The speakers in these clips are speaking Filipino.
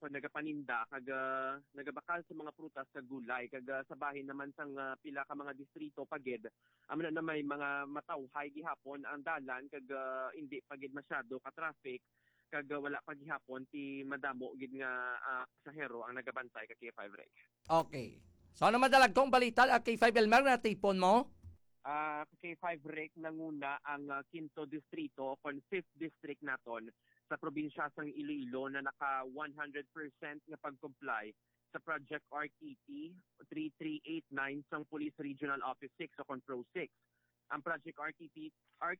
kung nagapaninda kag nagabakal sa mga prutas kag gulay kag sa bahin naman sang pila ka mga distrito pagid amo na may mga matawhay gihapon ang dalan kag hindi pagid masyado ka traffic kag wala pa gihapon ti madamo gid nga pasahero ang nagabantay kag K5 Rec. Okay. So ano madalag tong balita K5 Elmer na tipon mo? K5 Rec nanguna ang 5th distrito kon 5th district naton sa probinsya sang Iloilo na naka 100% nga pag-comply sa Project RTP 3389 sang Police Regional Office 6 o kon Pro 6. Ang Project RTP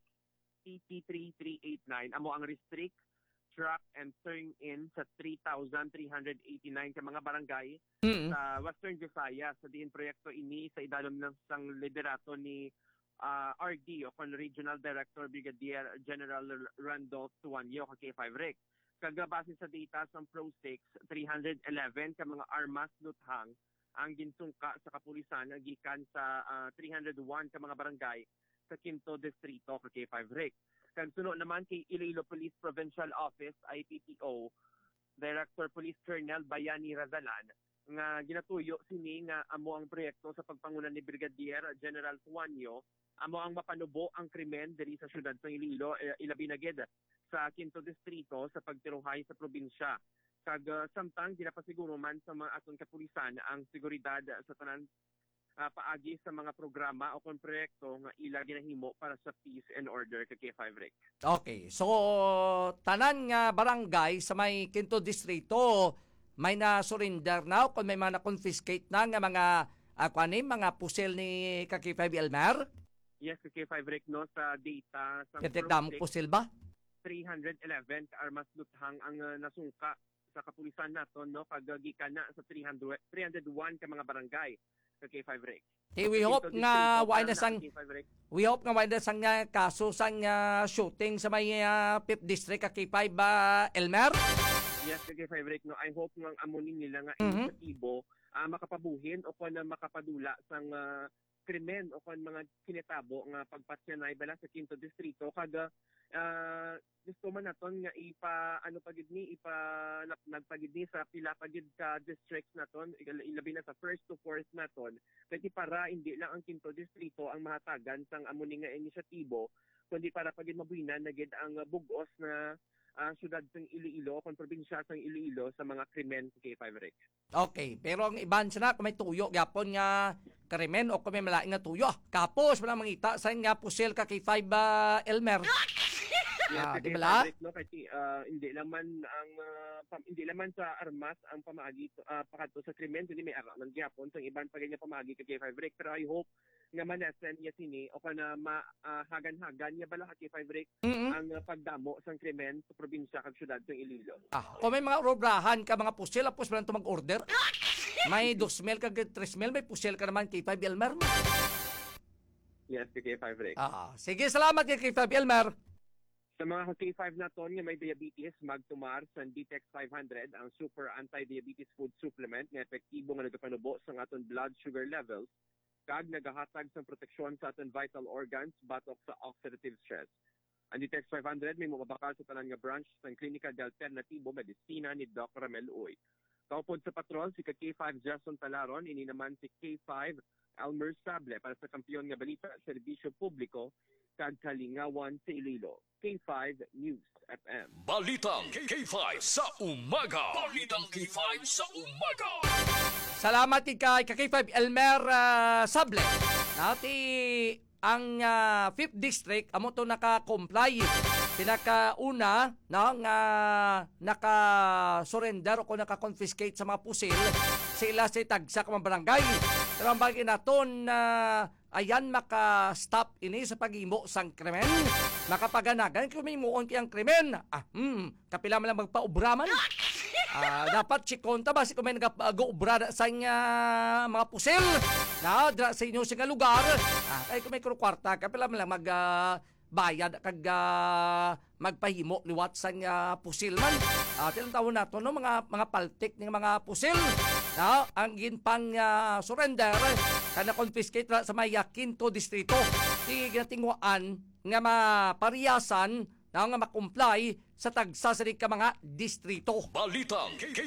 3389 amo ang restrict track and turn in sa 3,389 ka mga barangay sa Western Visayas sa diin proyekto ini sa idalom ng sang liderato ni RD o kon Regional Director Brigadier General Randolph Tuanyo ka K5 Rec. Kagabase sa data sa Pro 6, 311 ka mga armas luthang ang ginsungka sa kapulisan gikan sa 301 ka mga barangay sa 5th distrito ka K5 Rec. Kag sunod naman kay Iloilo Police Provincial Office IPPO Director Police Colonel Bayani Razalan nga ginatuyo sini nga amo ang proyekto sa pagpangunan ni Brigadier General Tuanyo amo ang mapanubo ang krimen diri sa syudad sa Iloilo ilabi na gid sa 5th distrito sa pagtiruhay sa probinsya. Kag samtang ginapasiguro man sa mga aton kapulisan ang seguridad sa tanan paagi sa mga programa o kon proyekto nga ila ginahimo para sa peace and order kay K5 Rec. Okay. So tanan nga barangay sa may 5th distrito may na surrender na o kung may mga na-confiscate na nga mga mga pusil ni K5 Elmer? Yes, K5 Rec no sa data sa Katikdamong pusil ba? 311 ka armas luthang ang nasungka sa kapulisan naton no paggikan na sa 301 ka mga barangay sa K5 Rec. We hope nga why na sang kaso sang shooting sa may 5th district ka K5 Elmer? Yes, K5 Rec no I hope nga amunin nila nga inisyatibo makapabuhin o kung makapadula sang krimen o kung mga kinitabo nga pagpasyanay bala sa 5th distrito kag gusto man naton nga nagpagid ni sa pila pagid ka districts naton ilabi na sa 1st to 4th naton kay para hindi lang ang 5th distrito ang mahatagan sang amuni nga inisyatibo kundi para pagid mabuhinan na gid ang bugos na syudad sang Iloilo kon probinsya sang Iloilo sa mga krimen sa K5 Rec. Okay, pero ang iban siya na kung may tuyo gyapon nga krimen o kung may malaing nga tuyo kapos wala mangita sa nga pusil ka K5 Elmer. Yes, di ba? No, kasi hindi laman sa armas ang pamaagi pakadto sa krimen kundi may araman gyapon sang iban pa nga pamaagi kay K5 Rec. Pero I hope nga manasen niya sini o kana mahagan-hagan niya bala kay K5 Rec ang pagdamo sang krimen sa probinsya kag syudad sa Iloilo. Kung may mga robrahan ka mga pusil apos man to mag-order. May 2,000 kag 3,000 may pusil ka naman K5 Elmer. Yes, kay K5 Rec. Sige, salamat kay K5 Elmer. Sa mga K5 naton nga may diabetes magtumar sa Ditex 500 ang super anti-diabetes food supplement nga epektibo nga nagapanubo sa aton blood sugar levels kag nagahatag sa proteksyon sa aton vital organs batok sa oxidative stress. Ang Ditex 500 may mababakal sa tanan nga branch sa Klinika de Alternativo Medicina ni Doc Ramel Uy. Kaupod sa patron si K5 Jason Talaron ini naman si K5 Elmer Sable para sa kampiyon nga balita serbisyo publiko kag kalingawan sa Iloilo. K5 News FM. Balitang K5 sa umaga. Balitang K5 sa umaga. Salamat kay K5 Elmer Sable. Nati ang 5th district amo to naka-comply. Pinakauna nga naka-surrender o naka-confiscate sa mga pusil sila sa tagsa ka mga barangay. Pero ang bagay naton ayan maka-stop ini sa paghimo sang krimen. Makapaganagan kung may muon kayang krimen. Kapila man lang magpa-ubraman. Dapat sikonta ba kung may nag-ubra sa mga pusil na sa inyo sa lugar. Ay kung may kwarta, kapila man lang bayad kag magpahimo liwat sa pusil man. Tilang taon nato no mga paltik ng mga pusil. Ang ginpang surrender kana confiscate sa may 5th distrito. Di ginatingwaan nga mapariyasan nga ma-comply sa tagsa sa mga distrito. Balitang